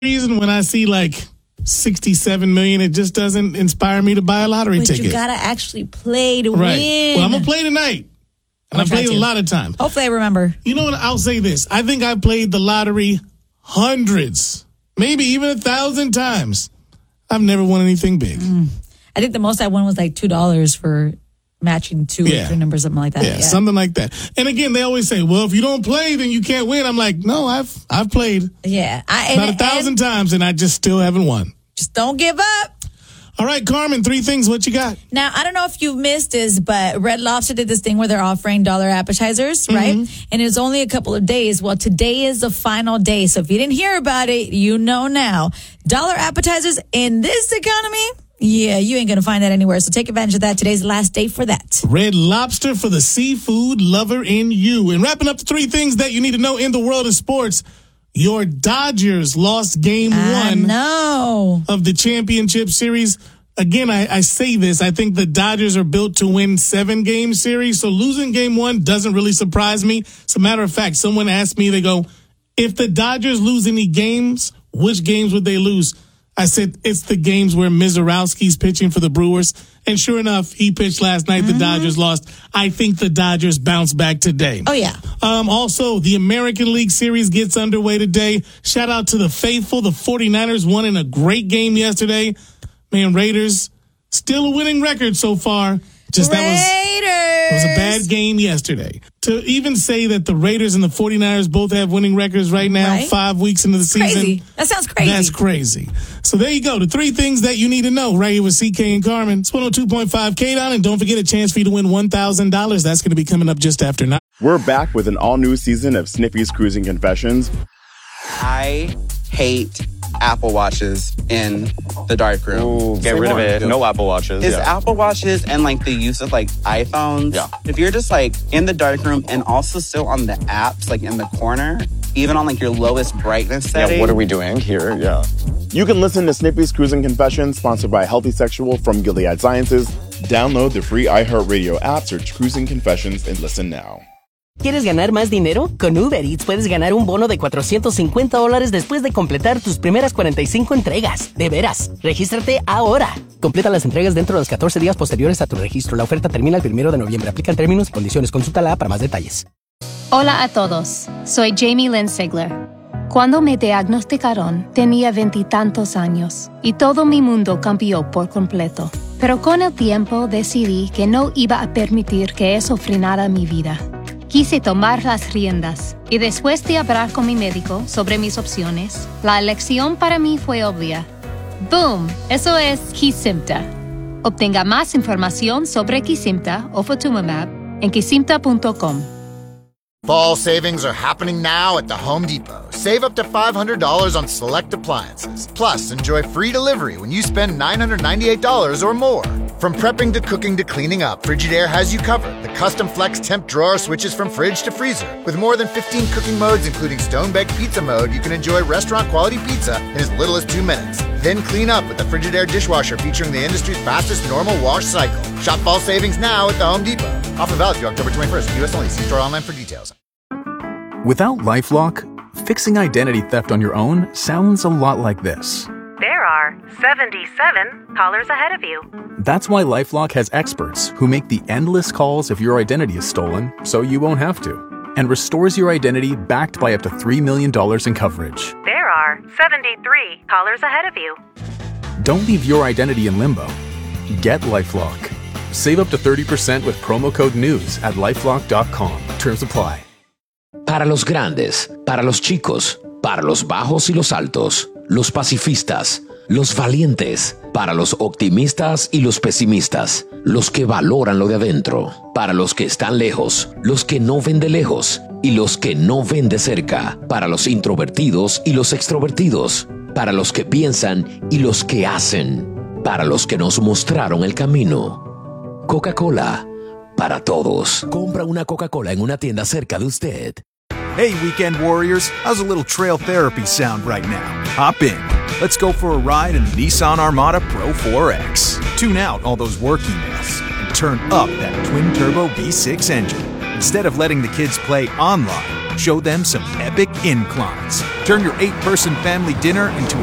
reason when I see like 67 million, it just doesn't inspire me to buy a lottery ticket. But you gotta actually play to win. Well, I'm gonna play tonight. And I played a lot of times. Hopefully I remember. You know what? I'll say this. I think I played the lottery hundreds, maybe even 1,000 times. I've never won anything big. I think the most I won was like $2 for matching two or three numbers, something like that. Yeah, something like that. And again, they always say, well, if you don't play, then you can't win. I'm like, no, I've played. Yeah. About 1,000 times, and I just still haven't won. Just don't give up. All right, Carmen, 3 things. What you got? Now, I don't know if you missed this, but Red Lobster did this thing where they're offering dollar appetizers, right? And it's only a couple of days. Well, today is the final day. So if you didn't hear about it, you know now. Dollar appetizers in this economy, yeah, you ain't going to find that anywhere. So take advantage of that. Today's the last day for that. Red Lobster for the seafood lover in you. And wrapping up the 3 things that you need to know in the world of sports. Your Dodgers lost game 1 of the championship series. Again, I say this. I think the Dodgers are built to win 7-game series. So losing game 1 doesn't really surprise me. As a matter of fact, someone asked me, they go, if the Dodgers lose any games, which games would they lose? I said, it's the games where Mizorowski's pitching for the Brewers. And sure enough, he pitched last night. The Dodgers lost. I think the Dodgers bounce back today. Oh, yeah. Also, the American League Series gets underway today. Shout out to the faithful. The 49ers won in a great game yesterday. Man, Raiders, still a winning record so far. That was a bad game yesterday. To even say that the Raiders and the 49ers both have winning records right now, 5 weeks into the season. Crazy. That sounds crazy. That's crazy. So there you go. The 3 things that you need to know right here with CK and Carmen. It's 102.5 KDON, and don't forget a chance for you to win $1,000. That's going to be coming up just after 9. We're back with an all-new season of Snippy's Cruising Confessions. I hate Apple Watches in the dark room. Ooh, get rid of it. No Apple Watches. Is Apple Watches and like the use of like iPhones. Yeah. If you're just like in the dark room and also still on the apps, like in the corner, even on like your lowest brightness setting. Yeah, what are we doing here? Yeah. You can listen to Snippy's Cruising Confessions, sponsored by Healthy Sexual from Gilead Sciences. Download the free iHeartRadio app, search Cruising Confessions, and listen now. ¿Quieres ganar más dinero? Con Uber Eats puedes ganar un bono de $450 después de completar tus primeras 45 entregas. De veras, regístrate ahora. Completa las entregas dentro de los 14 días posteriores a tu registro. La oferta termina el 1 de noviembre. Aplican términos y condiciones. Consúltala para más detalles. Hola a todos. Soy Jamie Lynn Sigler. Cuando me diagnosticaron, tenía 20 y tantos años y todo mi mundo cambió por completo. Pero con el tiempo decidí que no iba a permitir que eso frenara mi vida. Quise tomar las riendas y después de hablar con mi médico sobre mis opciones, la elección para mí fue obvia. ¡Boom! Eso es Kesimpta. Obtenga más información sobre Kesimpta o Ofatumumab en kesimpta.com. Fall savings are happening now at the Home Depot. Save up to $500 on select appliances. Plus, enjoy free delivery when you spend $998 or more. From prepping to cooking to cleaning up, Frigidaire has you covered. The custom flex temp drawer switches from fridge to freezer. With more than 15 cooking modes, including stone-baked pizza mode, you can enjoy restaurant-quality pizza in as little as 2 minutes. Then clean up with the Frigidaire dishwasher featuring the industry's fastest normal wash cycle. Shop fall savings now at the Home Depot. Offer valid through October 21st. U.S. only. See store online for details. Without LifeLock, fixing identity theft on your own sounds a lot like this. There are 77 callers ahead of you. That's why LifeLock has experts who make the endless calls if your identity is stolen, so you won't have to, and restores your identity backed by up to $3 million in coverage. There are 73 callers ahead of you. Don't leave your identity in limbo. Get LifeLock. Save up to 30% with promo code NEWS at LifeLock.com. Terms apply. Para los grandes, para los chicos, para los bajos y los altos, los pacifistas, los valientes, para los optimistas y los pesimistas, los que valoran lo de adentro, para los que están lejos, los que no ven de lejos y los que no ven de cerca, para los introvertidos y los extrovertidos, para los que piensan y los que hacen, para los que nos mostraron el camino. Coca-Cola, para todos. Compra una Coca-Cola en una tienda cerca de usted. Hey, Weekend Warriors, how's a little trail therapy sound right now? Hop in. Let's go for a ride in the Nissan Armada Pro 4X. Tune out all those work emails and turn up that twin-turbo V6 engine. Instead of letting the kids play online, show them some epic inclines. Turn Turn your 8-person family dinner into